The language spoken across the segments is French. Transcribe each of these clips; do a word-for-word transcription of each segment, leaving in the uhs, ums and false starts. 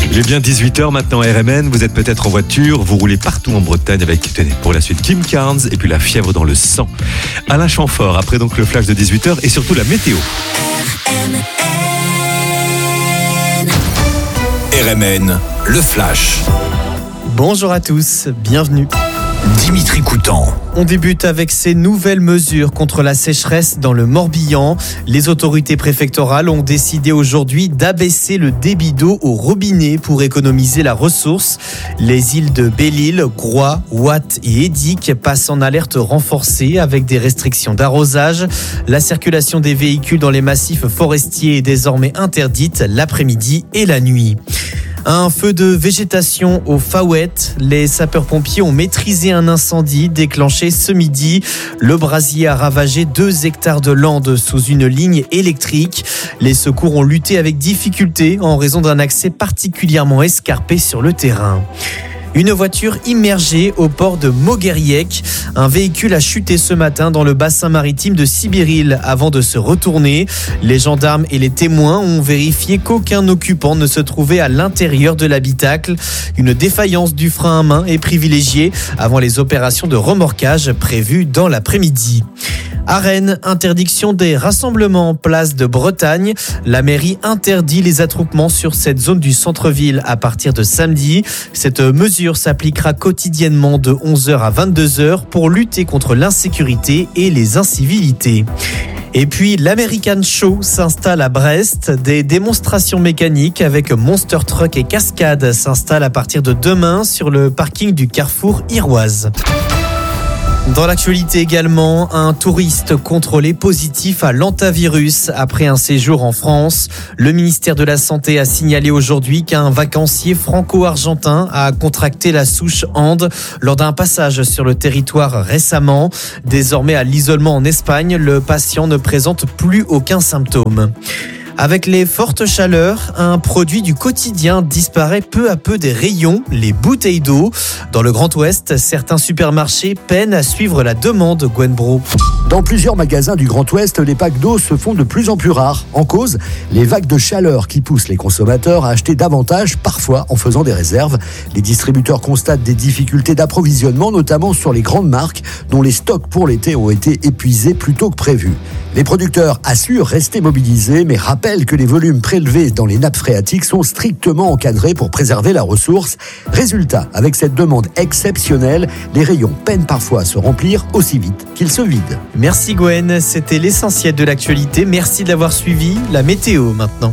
Il est bien dix-huit heures maintenant, R M N. Vous êtes peut-être en voiture, vous roulez partout en Bretagne avec, tenez, pour la suite, Kim Carnes et puis la fièvre dans le sang. Alain Chamfort, après donc le flash de dix-huit heures et surtout la météo. R M N, le flash. Bonjour à tous, bienvenue. Dimitri Coutan. On débute avec ces nouvelles mesures contre la sécheresse dans le Morbihan. Les autorités préfectorales ont décidé aujourd'hui d'abaisser le débit d'eau au robinet pour économiser la ressource. Les îles de Belle-Île, Groix, Watt et Edic passent en alerte renforcée avec des restrictions d'arrosage. La circulation des véhicules dans les massifs forestiers est désormais interdite l'après-midi et la nuit. Un feu de végétation au Faouët. Les sapeurs-pompiers ont maîtrisé un incendie déclenché ce midi. Le brasier a ravagé deux hectares de lande sous une ligne électrique. Les secours ont lutté avec difficulté en raison d'un accès particulièrement escarpé sur le terrain. Une voiture immergée au port de Mogueriec. Un véhicule a chuté ce matin dans le bassin maritime de Sibiril avant de se retourner. Les gendarmes et les témoins ont vérifié qu'aucun occupant ne se trouvait à l'intérieur de l'habitacle. Une défaillance du frein à main est privilégiée avant les opérations de remorquage prévues dans l'après-midi. À Rennes, interdiction des rassemblements en place de Bretagne. La mairie interdit les attroupements sur cette zone du centre-ville à partir de samedi. Cette mesure s'appliquera quotidiennement de onze heures à vingt-deux heures pour lutter contre l'insécurité et les incivilités. Et puis l'American Show s'installe à Brest. Des démonstrations mécaniques avec Monster Truck et Cascade s'installent à partir de demain sur le parking du Carrefour Iroise. Dans l'actualité également, un touriste contrôlé positif à l'hantavirus après un séjour en France. Le ministère de la Santé a signalé aujourd'hui qu'un vacancier franco-argentin a contracté la souche Ande lors d'un passage sur le territoire récemment. Désormais à l'isolement en Espagne, le patient ne présente plus aucun symptôme. Avec les fortes chaleurs, un produit du quotidien disparaît peu à peu des rayons, les bouteilles d'eau. Dans le Grand Ouest, certains supermarchés peinent à suivre la demande, Gwen Bro. Dans plusieurs magasins du Grand Ouest, les packs d'eau se font de plus en plus rares. En cause, les vagues de chaleur qui poussent les consommateurs à acheter davantage, parfois en faisant des réserves. Les distributeurs constatent des difficultés d'approvisionnement, notamment sur les grandes marques, dont les stocks pour l'été ont été épuisés plus tôt que prévu. Les producteurs assurent rester mobilisés, mais rappellent que les volumes prélevés dans les nappes phréatiques sont strictement encadrés pour préserver la ressource. Résultat, avec cette demande exceptionnelle, les rayons peinent parfois à se remplir aussi vite qu'ils se vident. Merci Gwen, c'était l'essentiel de l'actualité. Merci de l'avoir suivi. La météo maintenant.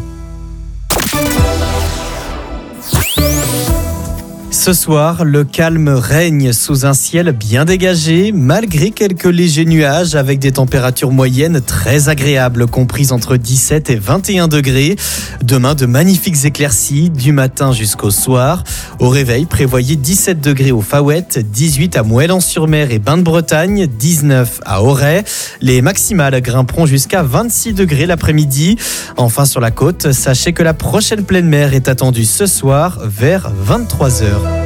Ce soir, le calme règne sous un ciel bien dégagé, malgré quelques légers nuages avec des températures moyennes très agréables, comprises entre dix-sept et vingt et un degrés. Demain, de magnifiques éclaircies du matin jusqu'au soir. Au réveil, prévoyez dix-sept degrés au Faouët, dix-huit à Moëlan-sur-Mer et Bain-de-Bretagne, dix-neuf à Auray. Les maximales grimperont jusqu'à vingt-six degrés l'après-midi. Enfin, sur la côte, sachez que la prochaine pleine mer est attendue ce soir vers vingt-trois heures.